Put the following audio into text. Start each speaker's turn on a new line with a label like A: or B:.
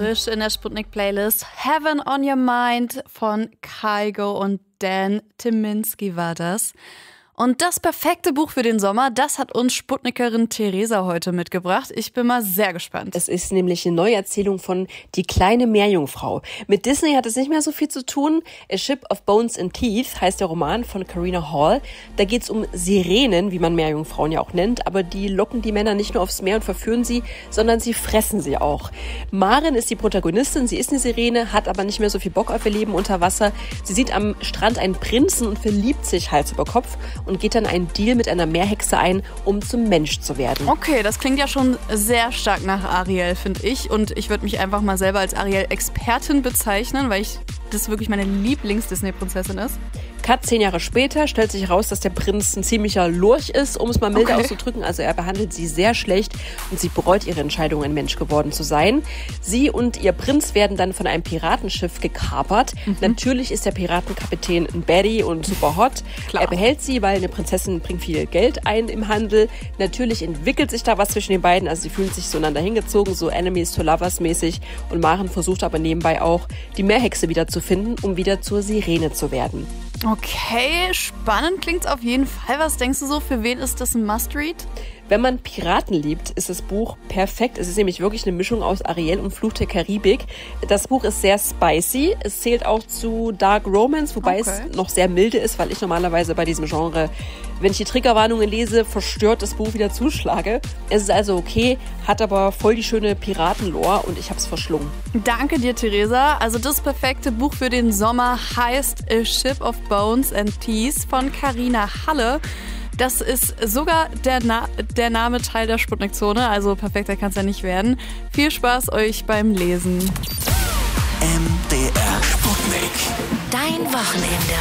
A: frisch in der Sputnik-Playlist. Heaven on Your Mind von Kygo und Dan Tyminski war das. Und das perfekte Buch für den Sommer, das hat uns Sputnikerin Theresa heute mitgebracht. Ich bin mal sehr gespannt.
B: Es ist nämlich eine Neuerzählung von Die kleine Meerjungfrau. Mit Disney hat es nicht mehr so viel zu tun. A Ship of Bones and Teeth heißt der Roman von Karina Hall. Da geht es um Sirenen, wie man Meerjungfrauen ja auch nennt. Aber die locken die Männer nicht nur aufs Meer und verführen sie, sondern sie fressen sie auch. Maren ist die Protagonistin. Sie ist eine Sirene, hat aber nicht mehr so viel Bock auf ihr Leben unter Wasser. Sie sieht am Strand einen Prinzen und verliebt sich Hals über Kopf und geht dann einen Deal mit einer Meerhexe ein, um zum Mensch zu werden.
A: Okay, das klingt ja schon sehr stark nach Ariel, finde ich. Und ich würde mich einfach mal selber als Ariel-Expertin bezeichnen, weil das wirklich meine Lieblings-Disney-Prinzessin ist.
B: Cut 10 Jahre später stellt sich heraus, dass der Prinz ein ziemlicher Lurch ist, um es mal milde auszudrücken. Also er behandelt sie sehr schlecht und sie bereut ihre Entscheidung, ein Mensch geworden zu sein. Sie und ihr Prinz werden dann von einem Piratenschiff gekapert. Natürlich ist der Piratenkapitän ein Baddie und super hot. Klar. Er behält sie, weil eine Prinzessin bringt viel Geld ein im Handel. Natürlich entwickelt sich da was zwischen den beiden. Also sie fühlen sich zueinander hingezogen, so Enemies to Lovers mäßig. Und Maren versucht aber nebenbei auch, die Meerhexe wieder zu finden, um wieder zur Sirene zu werden.
A: Okay, spannend klingt's auf jeden Fall. Was denkst du so, für wen ist das ein Must-Read?
B: Wenn man Piraten liebt, ist das Buch perfekt. Es ist nämlich wirklich eine Mischung aus Ariel und Fluch der Karibik. Das Buch ist sehr spicy. Es zählt auch zu Dark Romance, wobei es noch sehr milde ist, weil ich normalerweise bei diesem Genre, wenn ich die Triggerwarnungen lese, verstört das Buch wieder zuschlage. Es ist also okay, hat aber voll die schöne Piratenlore und ich habe es verschlungen.
A: Danke dir, Theresa. Also das perfekte Buch für den Sommer heißt A Ship of Bones and Teeth von Karina Halle. Das ist sogar der Name Teil der Sputnik-Zone, also perfekter kann es ja nicht werden. Viel Spaß euch beim Lesen.
C: MDR Sputnik.
D: Dein Wochenende.